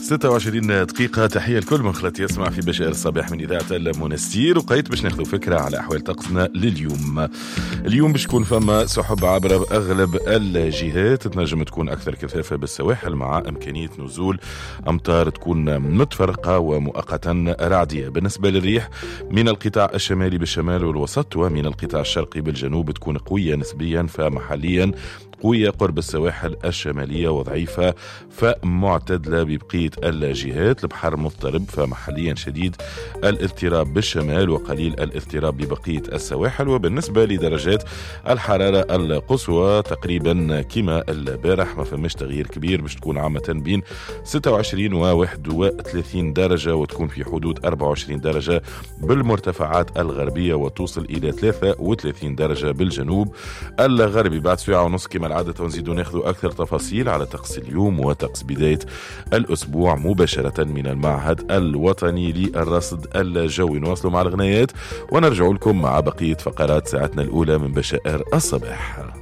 26 دقيقة. تحية لكل من خلط يسمع في بشائر الصباح من إذاعة المنستير. وقيت باش ناخذ فكرة على أحوال طقسنا لليوم. اليوم باش تكون فما سحب عبر أغلب الجهات، تنجم تكون أكثر كثافة بالسواحل مع إمكانية نزول أمطار تكون متفرقة ومؤقتا رعدية. بالنسبة للريح من القطاع الشمالي بالشمال والوسط ومن القطاع الشرقي بالجنوب تكون قوية نسبيا، فمحليا قوية قرب السواحل الشمالية وضعيفة فمعتدلة ببقية الجهات. البحر مضطرب فمحليا شديد الاضطراب بالشمال وقليل الاضطراب ببقية السواحل. وبالنسبة لدرجات الحرارة القصوى تقريبا كما البارح، ما فماش تغيير كبير، باش تكون عامة بين 26 و 31 درجة وتكون في حدود 24 درجة بالمرتفعات الغربية وتوصل إلى 33 درجة بالجنوب الغربي. بعد ساعة ونص كما العادة نزيدو ناخذ أكثر تفاصيل على طقس اليوم وطقس بداية الأسبوع مباشرة من المعهد الوطني للرصد الجوي. نواصلوا مع الغنايات ونرجع لكم مع بقية فقرات ساعتنا الأولى من بشائر الصباح.